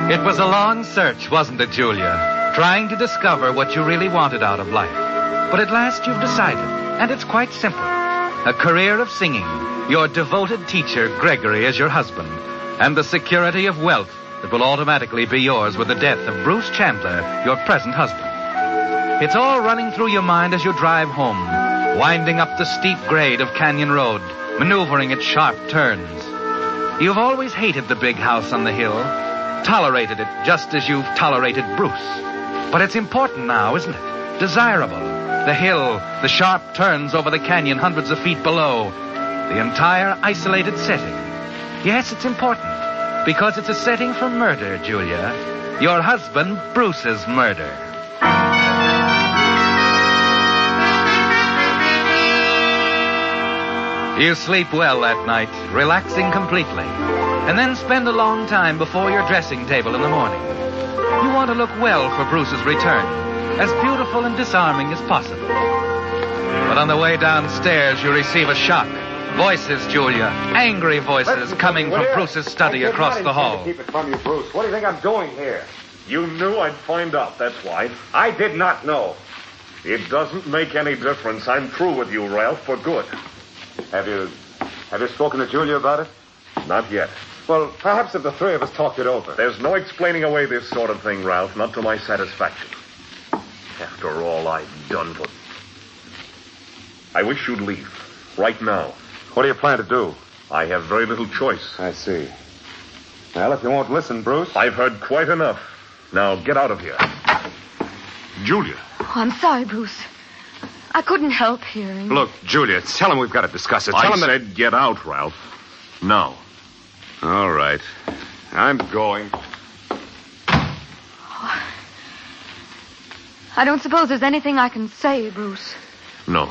It was a long search, wasn't it, Julia? Trying to discover what you really wanted out of life. But at last you've decided, and it's quite simple. A career of singing, your devoted teacher, Gregory, as your husband, and the security of wealth that will automatically be yours with the death of Bruce Chandler, your present husband. It's all running through your mind as you drive home, winding up the steep grade of Canyon Road, maneuvering at sharp turns. You've always hated the big house on the hill, tolerated it just as you've tolerated Bruce. But it's important now, isn't it? Desirable. The hill, the sharp turns over the canyon hundreds of feet below, the entire isolated setting. Yes, it's important, because it's a setting for murder, Julia. Your husband, Bruce's murder. You sleep well that night, relaxing completely, and then spend a long time before your dressing table in the morning. You want to look well for Bruce's return, as beautiful and disarming as possible. But on the way downstairs, you receive a shock. Voices, Julia, angry voices coming from Bruce's study across the hall. Keep it from you, Bruce. What do you think I'm doing here? You knew I'd find out, that's why. I did not know. It doesn't make any difference. I'm through with you, Ralph, for good. Have you spoken to Julia about it? Not yet. Well, perhaps if the three of us talked it over. There's no explaining away this sort of thing, Ralph, not to my satisfaction. After all I've done for... I wish you'd leave. Right now. What do you plan to do? I have very little choice. I see. Well, if you won't listen, Bruce... I've heard quite enough. Now, get out of here. Julia. Oh, I'm sorry, Bruce. I couldn't help hearing. Look, Julia, tell him we've got to discuss it. Tell I him said get out, Ralph. Now. All right. I'm going. Oh, I don't suppose there's anything I can say, Bruce. No.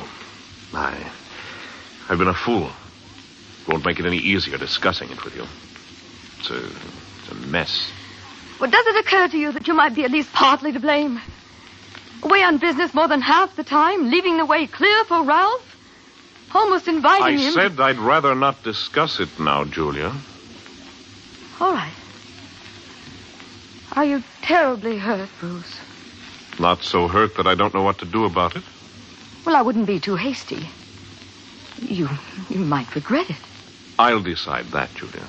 I've been a fool. Won't make it any easier discussing it with you. It's a mess. Well, does it occur to you that you might be at least partly to blame? Away on business more than half the time, leaving the way clear for Ralph? Almost inviting him... I said I'd rather not discuss it now, Julia. All right. Are you terribly hurt, Bruce? Not so hurt that I don't know what to do about it. Well, I wouldn't be too hasty. You might regret it. I'll decide that, Julia.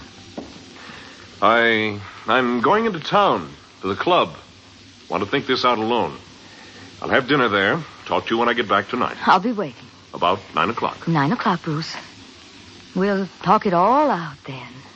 I'm going into town, to the club. Want to think this out alone. I'll have dinner there. Talk to you when I get back tonight. I'll be waiting. About 9 o'clock. 9 o'clock, Bruce. We'll talk it all out then.